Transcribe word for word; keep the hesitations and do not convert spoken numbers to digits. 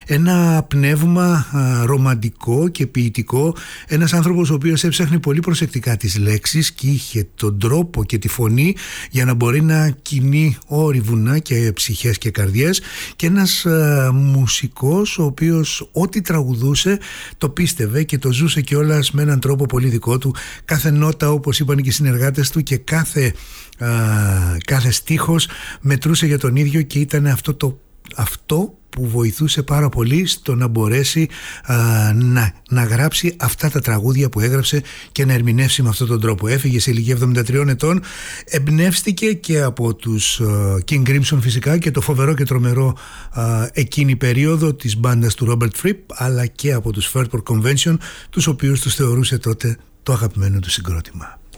ένα πνεύμα α, ρομαντικό και ποιητικό, ένας άνθρωπος ο οποίος έψαχνε πολύ προσεκτικά τις λέξεις και είχε τον τρόπο και τη φωνή για να μπορεί να κινεί όρη, βουνά και ψυχές και καρδιές, και ένας α, μουσικός ο οποίος ό,τι τραγουδούσε το πίστευε και το ζούσε κιόλας με έναν τρόπο πολύ δικό του. Κάθε νότα, όπως είπαν και οι συνεργάτες του, και κάθε, α, κάθε στίχος μετρούσε για τον ίδιο, και ήταν αυτό το αυτό που βοηθούσε πάρα πολύ στο να μπορέσει α, να, να γράψει αυτά τα τραγούδια που έγραψε και να ερμηνεύσει με αυτόν τον τρόπο. Έφυγε σε ηλικία εβδομήντα τριών ετών, εμπνεύστηκε και από τους α, King Crimson φυσικά και το φοβερό και τρομερό α, εκείνη περίοδο της μπάντας του Robert Fripp, αλλά και από τους Fairport Convention, τους οποίους τους θεωρούσε τότε το αγαπημένο του συγκρότημα.